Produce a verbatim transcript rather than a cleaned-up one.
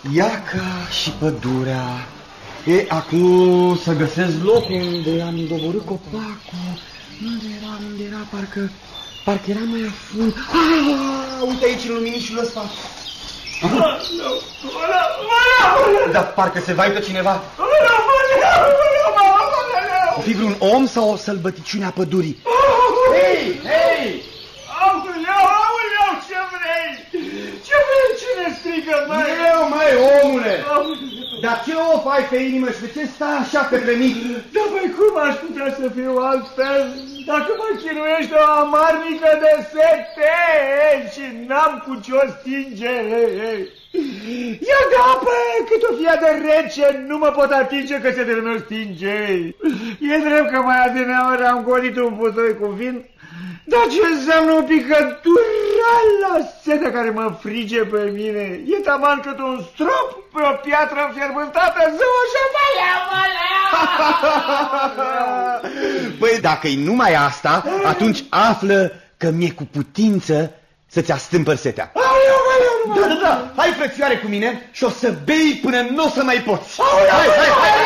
Iaca și pădurea. E, acum să găsesc locul unde am doborât copacul. Unde era, unde era, parcă, parcă era mai afund. Ah, uite aici în luminișul ăsta. Dar parcă se vaită cineva. O fi vreun om sau o sălbăticiune a pădurii? Hei, hei! Aoleu, aoleu, ce vrei? Ce vrei? Cine strigă, măi? Eu, măi, omule! Dar ce o ai pe inimă și de ce stai așa către mic? Dar, băi, cum aș putea să fiu altfel dacă mă chinuiește o amarnică de sete și n-am cu ce-o stinge? Ia de apă, cât o fie de rece, nu mă pot atinge că se termină stinge. E drept că mai adineaori am golit un putoi cu vin, dar ce înseamnă o picătură la sete care mă frige pe mine? E taman cât un strop pe o piatră înfierbântată, zău așa mai Păi dacă-i numai asta, atunci află că mi-e cu putință să-ți astâmpăr setea. Da, da, da, hai frățioare cu mine și o să bei până nu o să mai poți. Hai, hai, hai!